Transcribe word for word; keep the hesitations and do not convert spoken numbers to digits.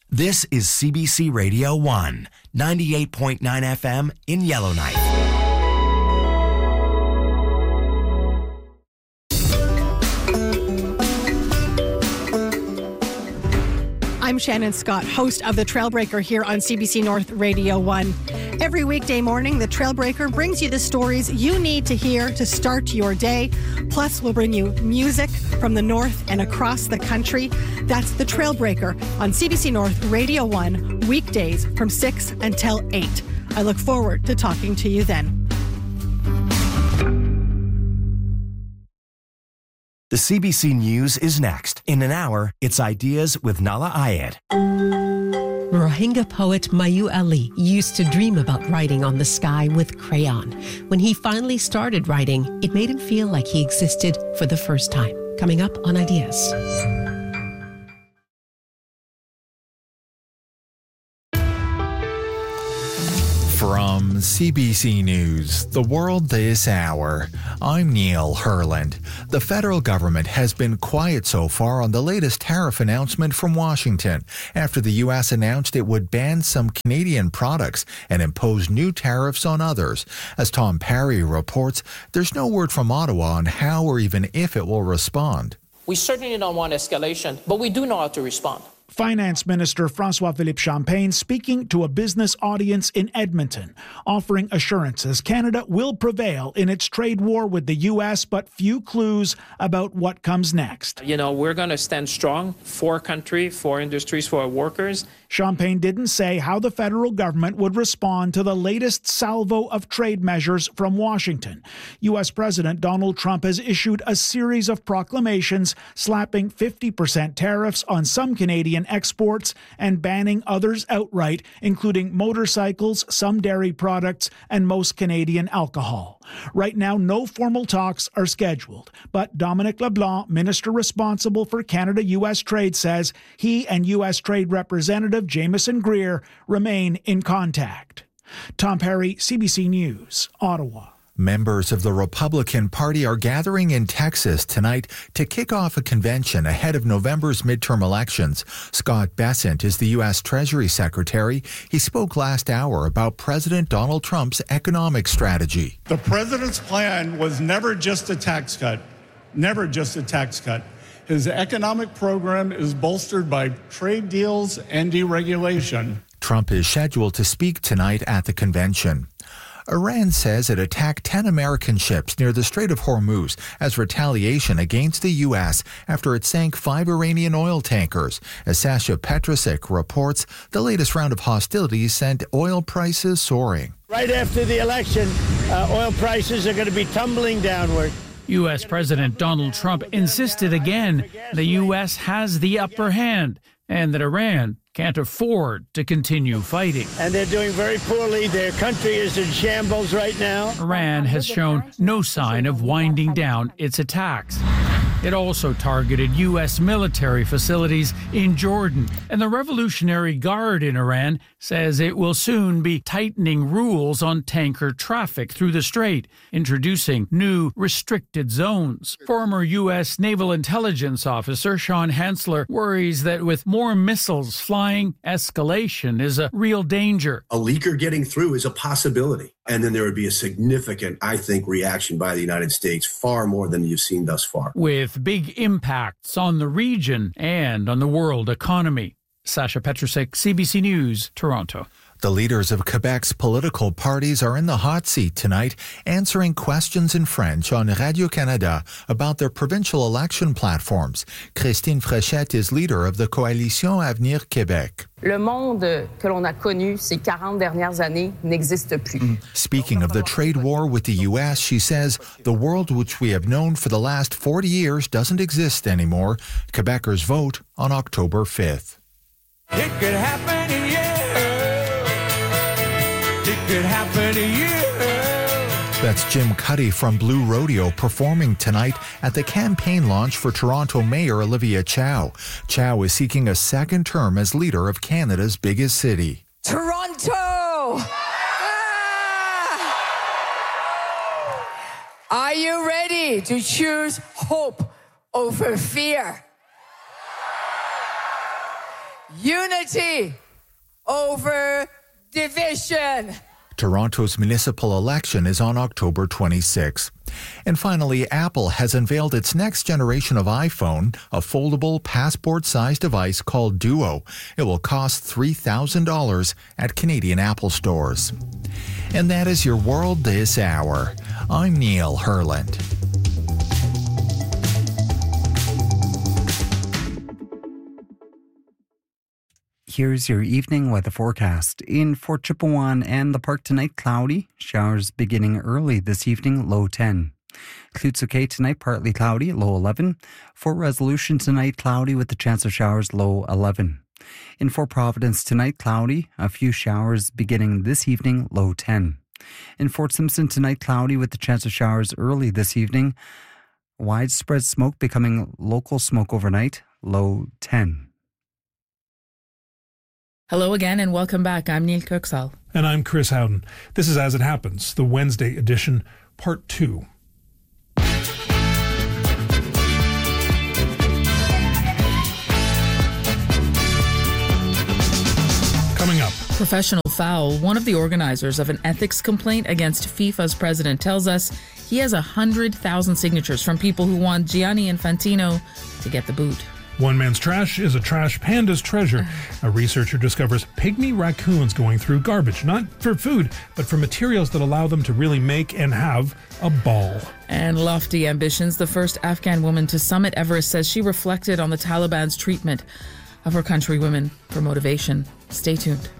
This is C B C Radio one, ninety-eight point nine F M in Yellowknife. I'm Shannon Scott, host of The Trailbreaker here on C B C North Radio one. Every weekday morning, The Trailbreaker brings you the stories you need to hear to start your day. Plus, we'll bring you music from the north and across the country. That's The Trailbreaker on C B C North Radio one, weekdays from six until eight. I look forward to talking to you then. The C B C News is next. In an hour, it's Ideas with Nala Ayed. Rohingya poet Mayu Ali used to dream about writing on the sky with crayon. When he finally started writing, it made him feel like he existed for the first time. Coming up on Ideas. From C B C News, The World This Hour, I'm Neil Herland. The federal government has been quiet so far on the latest tariff announcement from Washington, after the U S announced it would ban some Canadian products and impose new tariffs on others. As Tom Parry reports, there's no word from Ottawa on how or even if it will respond. We certainly don't want escalation, but we do know how to respond. Finance Minister François-Philippe Champagne speaking to a business audience in Edmonton, offering assurances Canada will prevail in its trade war with the U S, but few clues about what comes next. You know, we're going to stand strong for country, for industries, for our workers. Champagne didn't say how the federal government would respond to the latest salvo of trade measures from Washington. U S President Donald Trump has issued a series of proclamations slapping fifty percent tariffs on some Canadian exports and banning others outright, including motorcycles, some dairy products, and most Canadian alcohol. Right now, no formal talks are scheduled, but Dominic LeBlanc, minister responsible for Canada-U S trade, says he and U S Trade Representative Jameson Greer remain in contact. Tom Parry, C B C News, Ottawa. Members of the Republican Party are gathering in Texas tonight to kick off a convention ahead of November's midterm elections. Scott Bessent is the U S Treasury Secretary. He spoke last hour about President Donald Trump's economic strategy. The president's plan was never just a tax cut, never just a tax cut. His economic program is bolstered by trade deals and deregulation. Trump is scheduled to speak tonight at the convention. Iran says it attacked ten American ships near the Strait of Hormuz as retaliation against the U S after it sank five Iranian oil tankers. As Sasha Petrusik reports, the latest round of hostilities sent oil prices soaring. Right after the election, uh, oil prices are going to be tumbling downward. U S President Donald Trump insisted again the U S has the upper hand and that Iran can't afford to continue fighting. And they're doing very poorly. Their country is in shambles right now. Iran has shown no sign of winding down its attacks. It also targeted U S military facilities in Jordan. And the Revolutionary Guard in Iran says it will soon be tightening rules on tanker traffic through the strait, introducing new restricted zones. Former U S Naval Intelligence Officer Sean Hansler worries that with more missiles flying, escalation is a real danger. A leaker getting through is a possibility. And then there would be a significant, I think, reaction by the United States, far more than you've seen thus far. With big impacts on the region and on the world economy. Sasha Petrusik, C B C News, Toronto. The leaders of Quebec's political parties are in the hot seat tonight, answering questions in French on Radio-Canada about their provincial election platforms. Christine Fréchette is leader of the Coalition Avenir Québec. Le monde que l'on a connu ces quarante dernières années n'existe plus. Speaking of the trade war with the U S, she says the world which we have known for the last forty years doesn't exist anymore. Quebecers vote on October fifth. It could happen to you. It could happen to you. That's Jim Cuddy from Blue Rodeo performing tonight at the campaign launch for Toronto Mayor Olivia Chow. Chow is seeking a second term as leader of Canada's biggest city. Toronto! Ah! Are you ready to choose hope over fear? unity over division. Toronto's municipal election is on October twenty-sixth. And finally, Apple has unveiled its next generation of iPhone, a foldable passport-sized device called Duo. It will cost three thousand dollars at Canadian Apple stores. And that is your World This Hour. I'm Neil Herland. Here's your evening weather forecast. In Fort Chipewyan and the Park tonight, cloudy. Showers beginning early this evening, low ten. Klutsuke tonight, partly cloudy, low eleven. Fort Resolution tonight, cloudy with the chance of showers, low eleven. In Fort Providence tonight, cloudy. A few showers beginning this evening, low ten. In Fort Simpson tonight, cloudy with the chance of showers early this evening. Widespread smoke becoming local smoke overnight, low ten. Hello again and welcome back. I'm Neil Kirksall. And I'm Chris Howden. This is As It Happens, the Wednesday edition, part two. Coming up. Professional foul. One of the organizers of an ethics complaint against FIFA's president tells us he has one hundred thousand signatures from people who want Gianni Infantino to get the boot. One man's trash is a trash panda's treasure. A researcher discovers pygmy raccoons going through garbage, not for food, but for materials that allow them to really make and have a ball. And lofty ambitions. The first Afghan woman to summit Everest says she reflected on the Taliban's treatment of her countrywomen for motivation. Stay tuned.